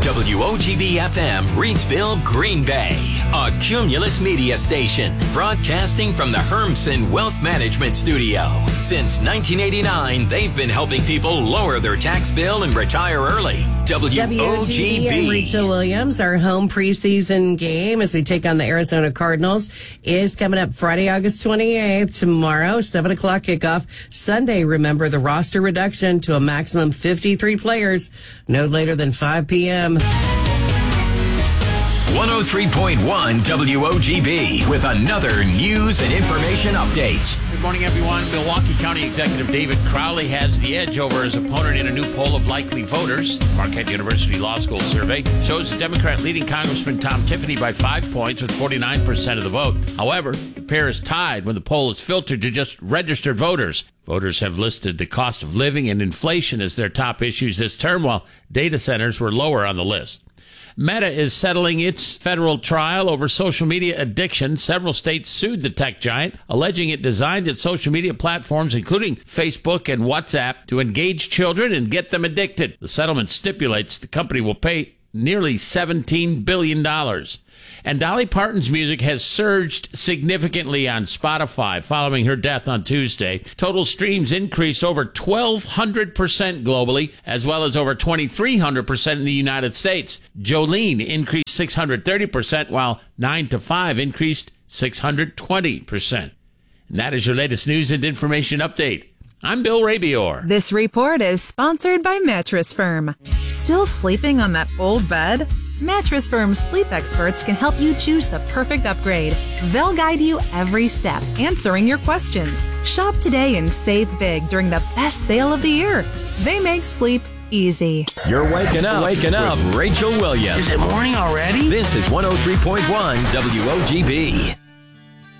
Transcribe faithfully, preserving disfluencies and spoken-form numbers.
W O G B F M, Reidsville, Green Bay. A Cumulus Media station broadcasting from the Hermsen Wealth Management Studio. Since nineteen eighty-nine, they've been helping people lower their tax bill and retire early. W O G B. And Rachel Williams, our home preseason game as we take on the Arizona Cardinals, is coming up Friday, August twenty-eighth, tomorrow, seven o'clock kickoff. Sunday, remember the roster reduction to a maximum fifty-three players, no later than five p.m. one oh three point one W O G B with another news and information update. Good morning, everyone. Milwaukee County Executive David Crowley has the edge over his opponent in a new poll of likely voters. Marquette University Law School survey shows the Democrat leading Congressman Tom Tiffany by five points with forty-nine percent of the vote. However, the pair is tied when the poll is filtered to just registered voters. Voters have listed the cost of living and inflation as their top issues this term, while data centers were lower on the list. Meta is settling its federal trial over social media addiction. Several states sued the tech giant, alleging it designed its social media platforms, including Facebook and WhatsApp, to engage children and get them addicted. The settlement stipulates the company will pay nearly seventeen billion dollars. And Dolly Parton's music has surged significantly on Spotify following her death on Tuesday. Total streams increased over twelve hundred percent globally, as well as over twenty-three hundred percent in the United States. Jolene increased six hundred thirty percent, while nine to five increased six hundred twenty percent. And that is your latest news and information update. I'm Bill Rabior. This report is sponsored by Mattress Firm. Still sleeping on that old bed? Mattress Firm's sleep experts can help you choose the perfect upgrade. They'll guide you every step, answering your questions. Shop today and save big during the best sale of the year. They make sleep easy. You're waking up, waking up with Rachel Williams. Is it morning already? This is one oh three point one W O G B.